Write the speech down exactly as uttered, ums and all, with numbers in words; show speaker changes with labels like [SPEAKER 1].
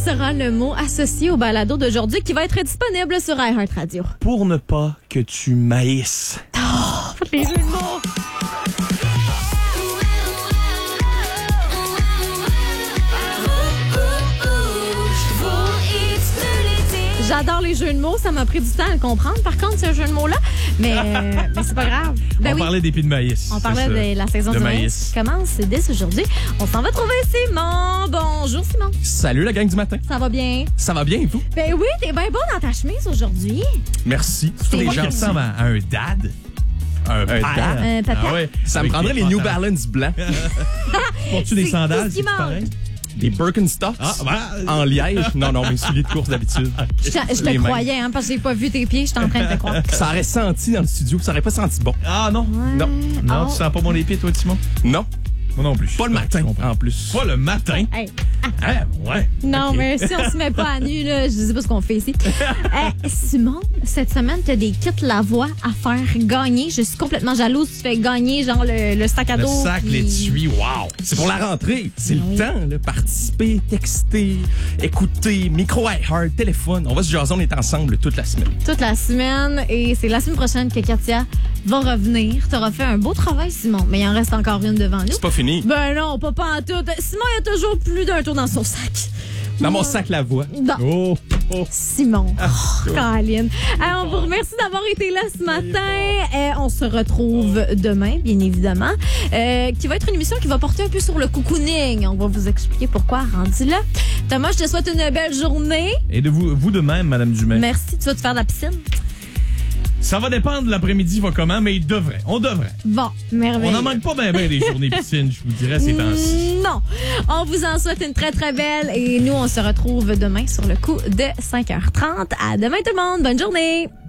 [SPEAKER 1] sera le mot associé au balado d'aujourd'hui qui va être disponible sur iHeartRadio.
[SPEAKER 2] Pour ne pas que tu maïsses.
[SPEAKER 1] Oh, les jeux de mots! J'adore les jeux de mots. Ça m'a pris du temps à le comprendre, par contre, ce jeu de mots-là. Mais, euh, mais c'est pas grave. Ben
[SPEAKER 2] on
[SPEAKER 1] oui.
[SPEAKER 2] parlait d'épis de maïs.
[SPEAKER 1] On parlait de la saison
[SPEAKER 2] de
[SPEAKER 1] du
[SPEAKER 2] maïs.
[SPEAKER 1] maïs qui commence dès aujourd'hui. On s'en va trouver Simon. Bonjour, Simon.
[SPEAKER 3] Salut la gang du matin.
[SPEAKER 1] Ça va bien?
[SPEAKER 3] Ça va bien et vous?
[SPEAKER 1] Ben oui, t'es bien beau dans ta chemise aujourd'hui.
[SPEAKER 3] Merci.
[SPEAKER 1] C'est
[SPEAKER 2] Les
[SPEAKER 1] moi
[SPEAKER 2] gens
[SPEAKER 1] qui-
[SPEAKER 2] ressemblent à un dad. Un,
[SPEAKER 3] Un
[SPEAKER 2] père.
[SPEAKER 3] dad?
[SPEAKER 1] Un papa.
[SPEAKER 2] Ah ouais.
[SPEAKER 3] Ça
[SPEAKER 2] Avec
[SPEAKER 3] me prendrait
[SPEAKER 2] des
[SPEAKER 3] les New
[SPEAKER 2] pantalons.
[SPEAKER 3] Balance blancs,
[SPEAKER 2] Portes-tu des
[SPEAKER 1] C'est
[SPEAKER 2] sandales?
[SPEAKER 1] tout ce qui
[SPEAKER 2] c'est
[SPEAKER 1] manque.
[SPEAKER 2] pareil?
[SPEAKER 3] des Birkenstocks
[SPEAKER 2] Ah, ben,
[SPEAKER 3] en liège. Non, non, mes souliers de course d'habitude.
[SPEAKER 1] Je, te- je te
[SPEAKER 3] Les mêmes.
[SPEAKER 1] croyais, hein, parce que j'ai pas vu tes pieds. J'étais en train de te croire.
[SPEAKER 3] Ça aurait senti dans le studio, ça aurait pas senti bon.
[SPEAKER 2] Ah non.
[SPEAKER 3] Non,
[SPEAKER 2] Non,
[SPEAKER 1] Oh.
[SPEAKER 2] tu sens pas mon épée, toi, Simon?
[SPEAKER 3] non,
[SPEAKER 2] Moi non plus.
[SPEAKER 3] pas le
[SPEAKER 2] Je
[SPEAKER 3] matin
[SPEAKER 2] comprends.
[SPEAKER 3] en plus.
[SPEAKER 2] Pas le matin?
[SPEAKER 1] Hey.
[SPEAKER 2] Ah, ouais.
[SPEAKER 1] Non,
[SPEAKER 2] Ok.
[SPEAKER 1] mais si on se met pas à nu, là, je sais pas ce qu'on fait ici. Hey, Simon, cette semaine, t'as des kits Lavoie à faire gagner. Je suis complètement jalouse. Tu fais gagner, genre, le, le sac à
[SPEAKER 2] Le
[SPEAKER 1] dos.
[SPEAKER 2] sac,
[SPEAKER 1] puis-
[SPEAKER 2] l'étui, wow.
[SPEAKER 3] C'est pour la rentrée. C'est
[SPEAKER 1] Oui.
[SPEAKER 3] le temps, là. Participer, texter, écouter, micro iHeart, téléphone. On va se jaser, on est ensemble toute la semaine.
[SPEAKER 1] Toute la semaine. Et c'est la semaine prochaine que Katia va revenir. T'auras fait un beau travail, Simon. Mais il en reste encore une devant nous.
[SPEAKER 3] C'est pas fini.
[SPEAKER 1] Ben non, pas, pas en tout. Simon, il y a toujours plus d'un tour dans son sac.
[SPEAKER 3] Dans mon sac la voix.
[SPEAKER 1] Dans-
[SPEAKER 2] Oh, oh.
[SPEAKER 1] Simon. Oh, Caroline. Alors, on vous remercie d'avoir été là ce matin. Euh, on se retrouve demain, bien évidemment, euh, qui va être une émission qui va porter un peu sur le cocooning. On va vous expliquer pourquoi, rendu là. Thomas, je te souhaite une belle journée.
[SPEAKER 2] Et de vous, vous de même, Madame Dumais.
[SPEAKER 1] Merci. Tu vas te faire de la piscine?
[SPEAKER 2] Ça va dépendre, l'après-midi va comment, mais il devrait. On devrait.
[SPEAKER 1] Bon, merveilleux.
[SPEAKER 2] On n'en manque pas bien ben des journées piscine, je vous dirais, ces temps-ci.
[SPEAKER 1] Non. On vous en souhaite une très, très belle. Et nous, on se retrouve demain sur le coup de cinq heures trente. À demain, tout le monde. Bonne journée.